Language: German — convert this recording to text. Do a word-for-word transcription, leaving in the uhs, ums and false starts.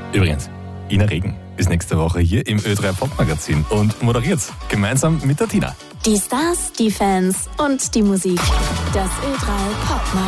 Übrigens, Ina Regen ist nächste Woche hier im Ö drei Pop-Magazin und moderiert gemeinsam mit der Tina. Die Stars, die Fans und die Musik. Das Ö drei Pop-Magazin.